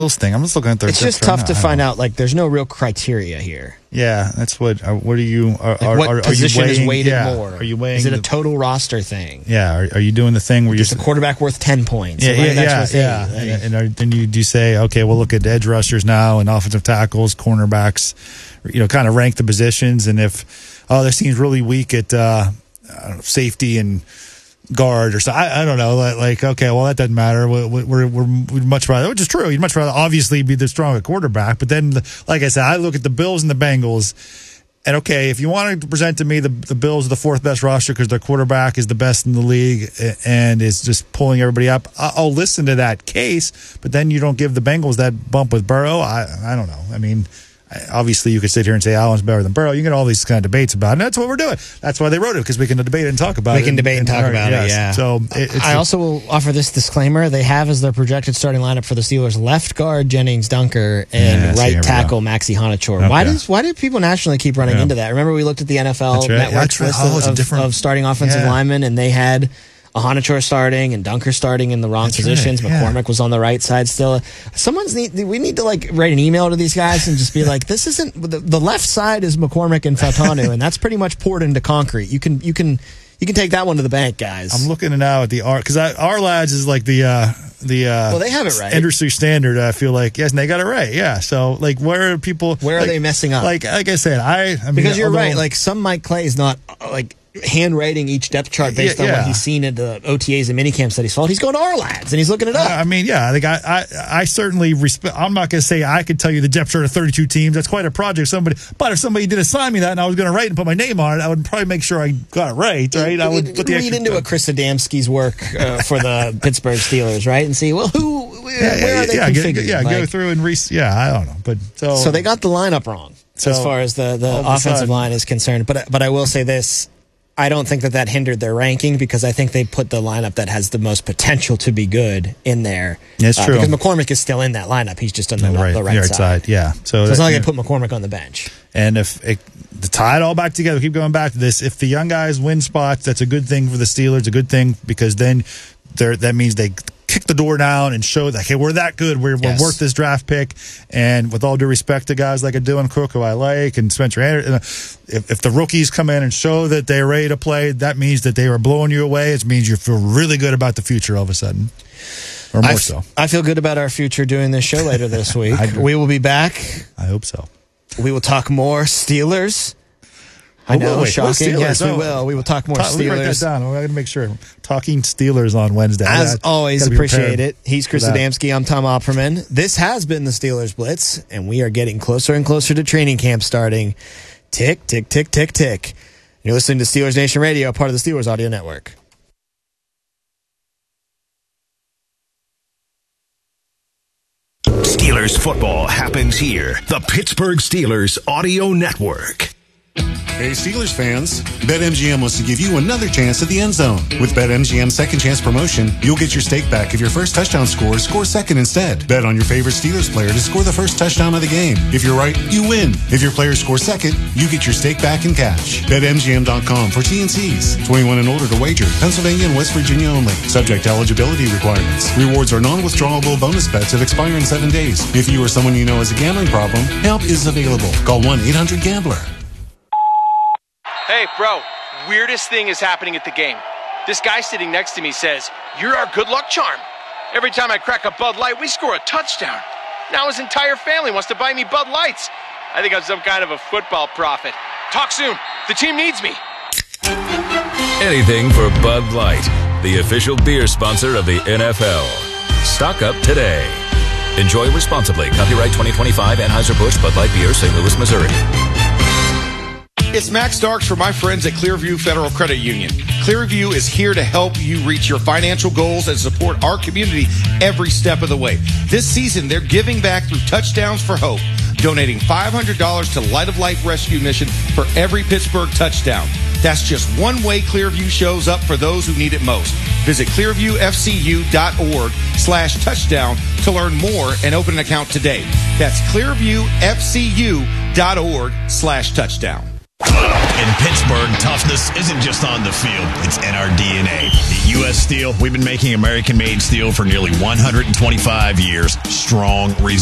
thing. I'm just looking at their. It's just tough to find out. Like, there's no real criteria here. Yeah, that's what are you? What position is weighted more? Are you weighing? Is it a total roster thing? Yeah. Are you doing the thing where you're just a quarterback worth 10 points? Yeah. And then you do say, okay, we'll look at edge rushers now and offensive tackles, cornerbacks. Kind of rank the positions, and if this team's really weak at safety and guard or so, I don't know. Like, okay, well, that doesn't matter. We'd much rather, which is true. You'd much rather obviously be the stronger quarterback. But then, like I said, I look at the Bills and the Bengals, and okay, if you wanted to present to me the Bills are the fourth best roster because their quarterback is the best in the league and is just pulling everybody up, I'll listen to that case. But then you don't give the Bengals that bump with Burrow. I don't know. I mean, obviously, you could sit here and say Allen's better than Burrow. You get all these kind of debates about it, and that's what we're doing. That's why they wrote it, because we can debate it and talk about it. We can debate and talk about it, yeah. So I also will offer this disclaimer. They have as their projected starting lineup for the Steelers left guard Jennings Dunker and right tackle Maxi Honachor. Okay. Why do people nationally keep running into that? Remember, we looked at the NFL Network's list of starting offensive linemen, and they had Honachor starting and Dunker starting in the wrong positions. Right, McCormick was on the right side still. We need to write an email to these guys and just be like, this isn't the left side is McCormick and Fautanu, and that's pretty much poured into concrete. You can take that one to the bank, guys. I'm looking now at the R, because our lads is like well, they have it right. Industry standard. I feel like, yes, and they got it right. Yeah. So where are people? Where are they messing up? Like I said, I mean, because you're right. Like, some Mike Clay is not handwriting each depth chart based on what he's seen at the OTAs and minicamps that he's followed. He's going to our lads and he's looking it up. I certainly respect. I'm not going to say I could tell you the depth chart of 32 teams. That's quite a project. But if somebody did assign me that and I was going to write and put my name on it, I would probably make sure I got it right. I would put read into a Chris Adamski's work for the Pittsburgh Steelers, right, and see where are they configured? Go through and I don't know, but so they got the lineup wrong as far as the offensive line is concerned. But I will say this. I don't think that hindered their ranking, because I think they put the lineup that has the most potential to be good in there. That's true. Because McCormick is still in that lineup. He's just on the right side. Yeah. So it's not like they put McCormick on the bench. And to tie it all back together, keep going back to this, if the young guys win spots, that's a good thing for the Steelers, a good thing, because then that means they kick the door down and show that, hey, we're that good. We're worth this draft pick. And with all due respect to guys like a Dylan Cook, who I like, and Spencer Anderson, if the rookies come in and show that they're ready to play, that means that they were blowing you away. It means you feel really good about the future all of a sudden. Or more so. I feel good about our future doing this show later this week. We will be back. I hope so. We will talk more Steelers. I know, shocking. Yes, we will. We will talk more Steelers. Write that down. I'm going to make sure. Talking Steelers on Wednesday. As always, appreciate it. He's Chris Adamski. I'm Tom Opperman. This has been the Steelers Blitz, and we are getting closer and closer to training camp starting. Tick, tick, tick, tick, tick. You're listening to Steelers Nation Radio, part of the Steelers Audio Network. Steelers football happens here. The Pittsburgh Steelers Audio Network. Hey, Steelers fans, BetMGM wants to give you another chance at the end zone. With BetMGM's second chance promotion, you'll get your stake back if your first touchdown score second instead. Bet on your favorite Steelers player to score the first touchdown of the game. If you're right, you win. If your player scores second, you get your stake back in cash. BetMGM.com for T&Cs. 21 and older to wager. Pennsylvania and West Virginia only. Subject to eligibility requirements. Rewards are non-withdrawable bonus bets that expire in 7 days. If you or someone you know has a gambling problem, help is available. Call 1-800-GAMBLER. Hey, bro, weirdest thing is happening at the game. This guy sitting next to me says, "You're our good luck charm. Every time I crack a Bud Light, we score a touchdown." Now his entire family wants to buy me Bud Lights. I think I'm some kind of a football prophet. Talk soon. The team needs me. Anything for Bud Light, the official beer sponsor of the NFL. Stock up today. Enjoy responsibly. Copyright 2025 Anheuser-Busch Bud Light Beer, St. Louis, Missouri. It's Max Starks for my friends at Clearview Federal Credit Union. Clearview is here to help you reach your financial goals and support our community every step of the way. This season, they're giving back through Touchdowns for Hope, donating $500 to Light of Life Rescue Mission for every Pittsburgh touchdown. That's just one way Clearview shows up for those who need it most. Visit clearviewfcu.org/touchdown to learn more and open an account today. That's clearviewfcu.org/touchdown. In Pittsburgh, toughness isn't just on the field, it's in our DNA. At U.S. Steel, we've been making American-made steel for nearly 125 years. Strong,